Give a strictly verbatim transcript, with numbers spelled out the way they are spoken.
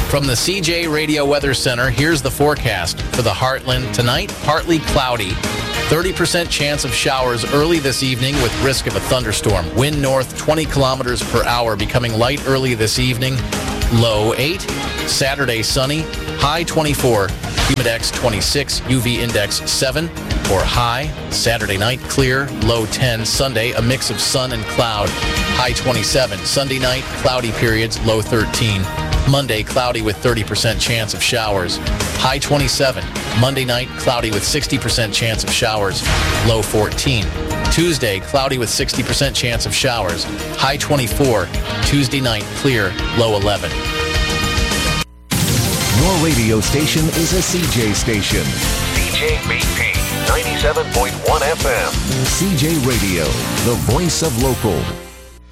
From the C J Radio Weather Center, here's the forecast for the Heartland. Tonight, partly cloudy. thirty percent chance of showers early this evening with risk of a thunderstorm. Wind north twenty kilometers per hour, becoming light early this evening. Low eight. Saturday, sunny. High twenty-four. Humidex twenty-six. U V index seven. Or high. Saturday night, clear. Low ten. Sunday, a mix of sun and cloud. High twenty-seven. Sunday night, cloudy periods. Low thirteen. Monday, cloudy with thirty percent chance of showers. High twenty-seven. Monday night, cloudy with sixty percent chance of showers. Low fourteen. Tuesday, cloudy with sixty percent chance of showers. High twenty-four. Tuesday night, clear. Low eleven. Your radio station is a C J station. C J B P ninety-seven point one F M. C J Radio, the voice of local.